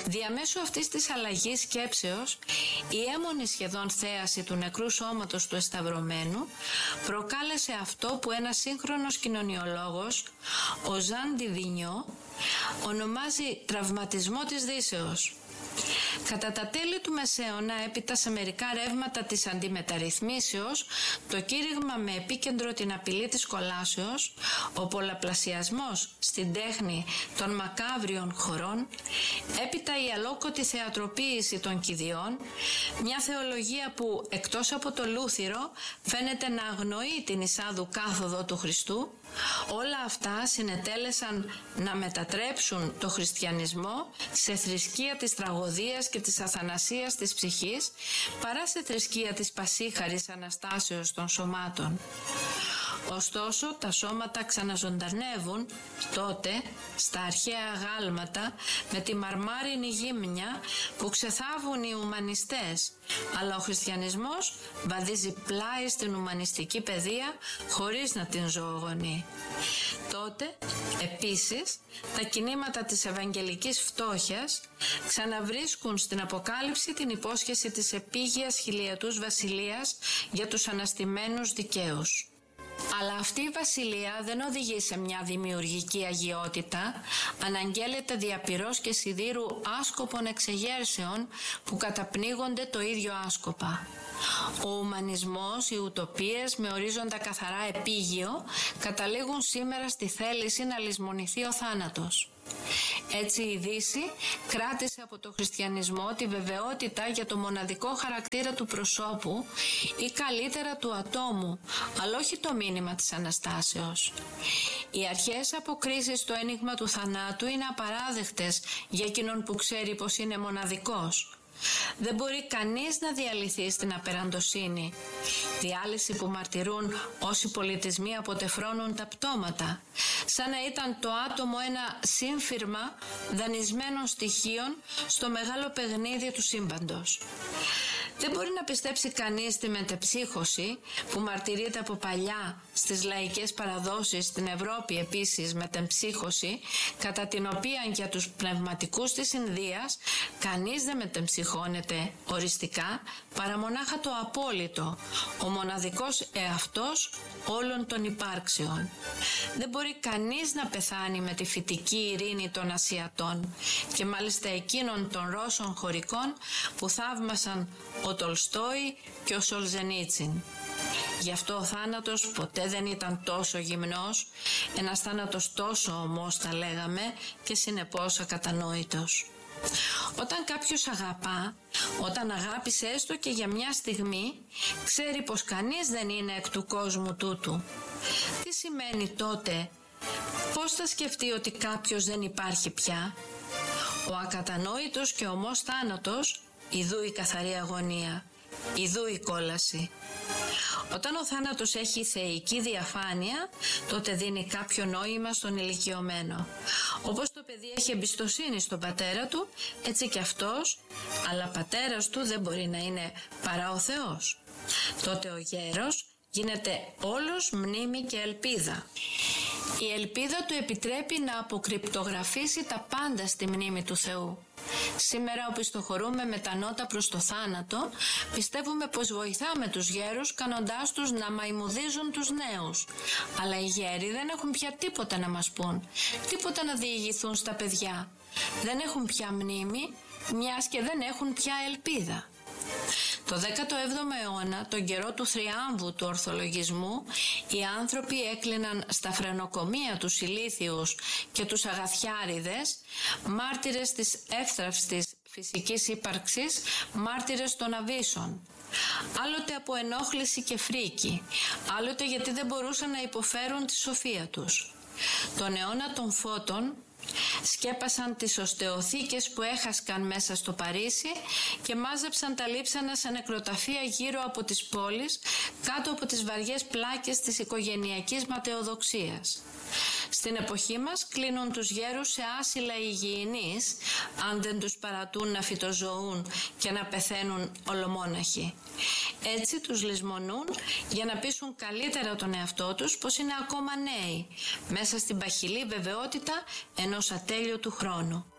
Διαμέσου αυτής της αλλαγής σκέψεως, η έμμονη σχεδόν θέαση του νεκρού σώματος του εσταυρωμένου προκάλεσε αυτό που ένας σύγχρονος κοινωνιολόγος, ο Ζαν Ντιβινιό, ονομάζει τραυματισμό της Δύσεως. Κατά τα τέλη του Μεσαίωνα, έπειτα σε μερικά ρεύματα της αντιμεταρρυθμίσεως, το κήρυγμα με επίκεντρο την απειλή της κολάσεως, ο πολλαπλασιασμός στην τέχνη των μακάβριων χωρών, έπειτα η αλόκοτη θεατροποίηση των κηδιών, μια θεολογία που εκτός από το λούθυρο φαίνεται να αγνοεί την εισάδου κάθοδο του Χριστού, όλα αυτά συνετέλεσαν να μετατρέψουν το χριστιανισμό σε θρησκεία της τραγωδίας και της αθανασίας της ψυχής, παρά σε θρησκεία της πασίχαρης αναστάσεως των σωμάτων. Ωστόσο, τα σώματα ξαναζωντανεύουν τότε στα αρχαία γάλματα με τη μαρμάρινη γύμνια που ξεθάβουν οι ουμανιστές, αλλά ο χριστιανισμός βαδίζει πλάι στην ουμανιστική παιδεία χωρίς να την ζωογονεί. Τότε, επίσης, τα κινήματα της ευαγγελικής φτώχειας ξαναβρίσκουν στην Αποκάλυψη την υπόσχεση της επίγειας χιλιετούς βασιλείας για τους αναστημένους δικαίους. Αλλά αυτή η βασιλεία δεν οδηγεί σε μια δημιουργική αγιότητα, αναγγέλλεται διαπυρός και σιδήρου άσκοπων εξεγέρσεων που καταπνίγονται το ίδιο άσκοπα. Ο ουμανισμός, οι ουτοπίες με ορίζοντα καθαρά επίγειο καταλήγουν σήμερα στη θέληση να λησμονηθεί ο θάνατος. Έτσι η Δύση κράτησε από το χριστιανισμό τη βεβαιότητα για το μοναδικό χαρακτήρα του προσώπου ή καλύτερα του ατόμου, αλλά όχι το μήνυμα της Αναστάσεως. Οι αρχαίες αποκρίσεις στο ένιγμα του θανάτου είναι απαράδεκτες για εκείνον που ξέρει πως είναι μοναδικός. Δεν μπορεί κανείς να διαλυθεί στην απεραντοσύνη. Διάλυση που μαρτυρούν όσοι πολιτισμοί αποτεφρώνουν τα πτώματα, σαν να ήταν το άτομο ένα σύμφυρμα δανεισμένων στοιχείων στο μεγάλο παιχνίδι του σύμπαντος. Δεν μπορεί να πιστέψει κανείς τη μετεψύχωση που μαρτυρείται από παλιά στις λαϊκές παραδόσεις στην Ευρώπη, επίσης μετεμψύχωση, κατά την οποία για τους πνευματικούς της Ινδίας κανείς δεν μετεμψυχώνεται οριστικά παρά μονάχα το απόλυτο, ο μοναδικός εαυτός όλων των υπάρξεων. Δεν μπορεί κανείς να πεθάνει με τη φυτική ειρήνη των Ασιατών και μάλιστα εκείνων των Ρώσων χωρικών που θαύμασαν ο Τολστόι και ο Σολζενίτσιν. Γι' αυτό ο θάνατος ποτέ δεν ήταν τόσο γυμνός, ένας θάνατος τόσο ομός θα λέγαμε και συνεπώς ακατανόητος. Όταν κάποιος αγαπά, όταν αγάπησε έστω και για μια στιγμή, ξέρει πως κανείς δεν είναι εκ του κόσμου τούτου. Τι σημαίνει τότε? Πώς θα σκεφτεί ότι κάποιος δεν υπάρχει πια? Ο ακατανόητος και ομός θάνατος, ιδού η καθαρή αγωνία, ιδού η κόλαση. Όταν ο θάνατος έχει θεϊκή διαφάνεια, τότε δίνει κάποιο νόημα στον ηλικιωμένο. Όπως το παιδί έχει εμπιστοσύνη στον πατέρα του, έτσι και αυτός, αλλά πατέρας του δεν μπορεί να είναι παρά ο Θεός. Τότε ο γέρος γίνεται όλος μνήμη και ελπίδα. Η ελπίδα του επιτρέπει να αποκρυπτογραφήσει τα πάντα στη μνήμη του Θεού. Σήμερα οπισθοχωρούμε με τα νότα προς το θάνατο, πιστεύουμε πως βοηθάμε τους γέρους κάνοντάς τους να μαϊμουδίζουν τους νέους. Αλλά οι γέροι δεν έχουν πια τίποτα να μας πούν, τίποτα να διηγηθούν στα παιδιά. Δεν έχουν πια μνήμη, μιας και δεν έχουν πια ελπίδα. Το 17ο αιώνα, τον καιρό του θριάμβου του ορθολογισμού, οι άνθρωποι έκλειναν στα φρενοκομεία τους ηλίθιους και τους αγαθιάριδες, μάρτυρες της εύθραυστης φυσικής ύπαρξης, μάρτυρες των αβύσσων. Άλλοτε από ενόχληση και φρίκη, άλλοτε γιατί δεν μπορούσαν να υποφέρουν τη σοφία τους. Τον αιώνα των φώτων σκέπασαν τις οστεοθήκες που έχασκαν μέσα στο Παρίσι και μάζεψαν τα λείψανα σε νεκροταφεία γύρω από τις πόλεις, κάτω από τις βαριές πλάκες της οικογενειακής ματαιοδοξίας. Στην εποχή μας κλείνουν τους γέρους σε άσυλα υγιεινής, αν δεν τους παρατούν να φυτοζωούν και να πεθαίνουν ολομόναχοι. Έτσι τους λησμονούν για να πείσουν καλύτερα τον εαυτό τους πως είναι ακόμα νέοι, μέσα στην παχυλή βεβαιότητα ενός ατέλειωτου χρόνου.